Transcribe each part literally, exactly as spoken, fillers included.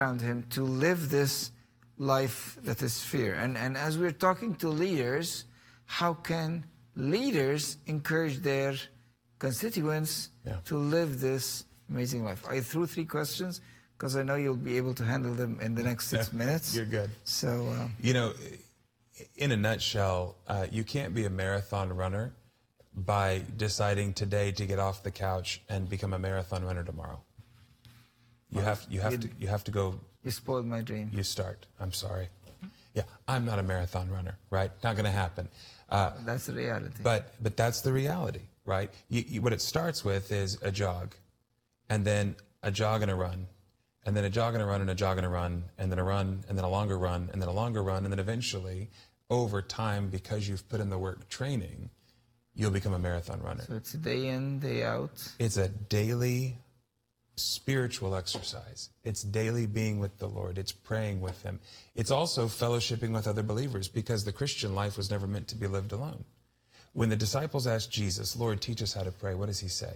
around him to live this life that is fair. And, and as we're talking to leaders, how can leaders encourage their constituents yeah. to live this amazing life? I threw three questions because I know you'll be able to handle them in the next six minutes. You're good. So, uh, you know, in a nutshell, uh, you can't be a marathon runner by deciding today to get off the couch and become a marathon runner tomorrow. You well, have you have to you have to go. You spoiled my dream. You start. I'm sorry. Yeah, I'm not a marathon runner, right? Not going to happen. Uh, that's the reality. But but that's the reality, right? You, you, what it starts with is a jog, and then a jog and a run, and then a jog and a run and a jog and a run, and then a run, and then a longer run, and then a longer run, and then eventually, over time, because you've put in the work training, you'll become a marathon runner. So it's day in, day out. It's a daily spiritual exercise. It's daily being with the Lord. It's praying with Him. It's also fellowshipping with other believers, because the Christian life was never meant to be lived alone. When the disciples asked Jesus, Lord, teach us how to pray, what does He say?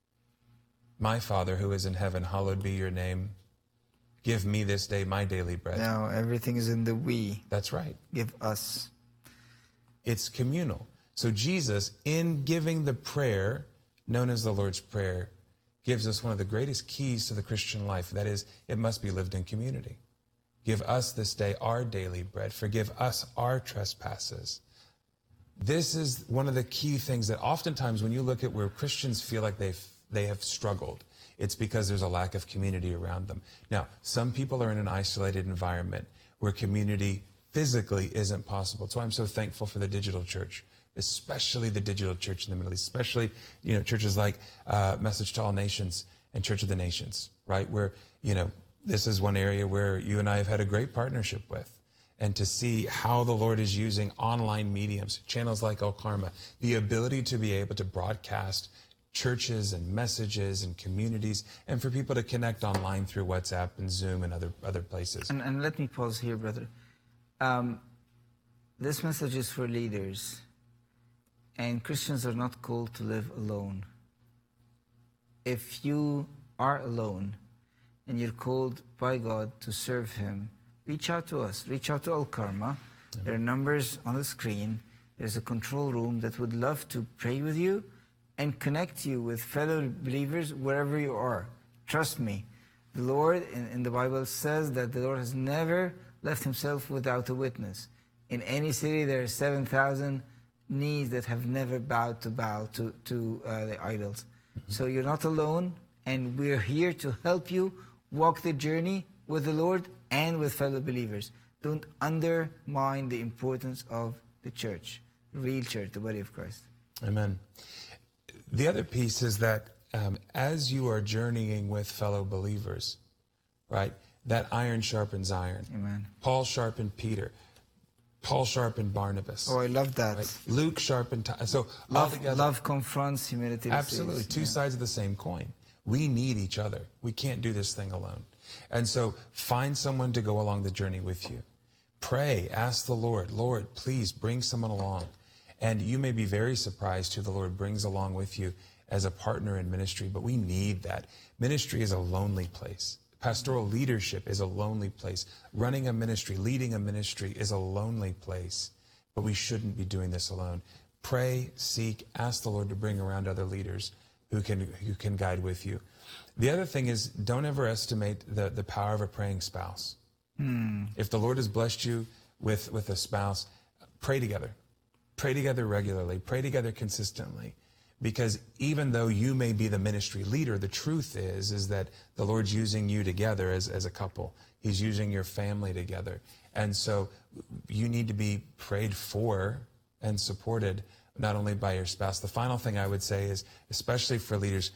My Father who is in heaven, hallowed be your name. Give me this day my daily bread. Now everything is in the we. That's right. Give us. It's communal. So Jesus, in giving the prayer known as the Lord's Prayer, gives us one of the greatest keys to the Christian life. That is, it must be lived in community. Give us this day our daily bread. Forgive us our trespasses. This is one of the key things that oftentimes when you look at where Christians feel like they've, they have struggled, it's because there's a lack of community around them. Now, some people are in an isolated environment where community physically isn't possible. That's why I'm so thankful for the digital church, especially the digital church in the Middle East, especially, you know, churches like uh, Message to All Nations and Church of the Nations, right? Where, you know, this is one area where you and I have had a great partnership with. And to see how the Lord is using online mediums, channels like El Karma, the ability to be able to broadcast churches and messages and communities, and for people to connect online through WhatsApp and Zoom and other other places. And, and let me pause here, brother. Um, this message is for leaders. And Christians are not called to live alone. If you are alone and you're called by God to serve Him, reach out to us. Reach out to Al Karma. Mm-hmm. There are numbers on the screen. There's a control room that would love to pray with you and connect you with fellow believers wherever you are. Trust me, the Lord in, in the Bible says that the Lord has never left Himself without a witness. In any city there are seven thousand knees that have never bowed to bow to, to uh, the idols. Mm-hmm. So you're not alone, and we're here to help you walk the journey with the Lord and with fellow believers. Don't undermine the importance of the church, the real church, the body of Christ. Amen. The other piece is that um, as you are journeying with fellow believers, right, that iron sharpens iron. Amen. Paul sharpened Peter. Paul sharpened Barnabas. Oh, I love that. Right? Luke sharpened... So love, love confronts, humility absolutely. receives. Two yeah. sides of the same coin. We need each other. We can't do this thing alone. And so find someone to go along the journey with you. Pray. Ask the Lord, Lord, please bring someone along. And you may be very surprised who the Lord brings along with you as a partner in ministry, but we need that. Ministry is a lonely place. Pastoral leadership is a lonely place. Running a ministry, leading a ministry is a lonely place. But we shouldn't be doing this alone. Pray, seek, ask the Lord to bring around other leaders who can who can guide with you. The other thing is, don't ever estimate the, the power of a praying spouse. Hmm. If the Lord has blessed you with, with a spouse, pray together. Pray together regularly. Pray together consistently. Because even though you may be the ministry leader, the truth is, is that the Lord's using you together as, as a couple. He's using your family together. And so you need to be prayed for and supported, not only by your spouse. The final thing I would say is, especially for leaders,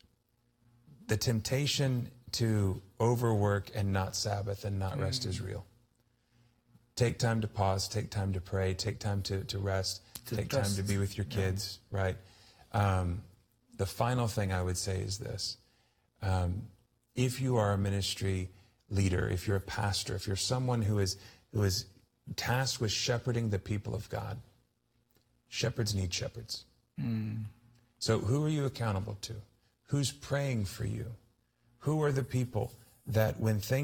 the temptation to overwork and not Sabbath and not rest mm. is real. Take time to pause, take time to pray, take time to, to rest, to take trust. time to be with your kids, yeah. right? Um, the final thing I would say is this. Um, if you are a ministry leader, if you're a pastor, if you're someone who is, who is tasked with shepherding the people of God, shepherds need shepherds. Mm. So who are you accountable to? Who's praying for you? Who are the people that when things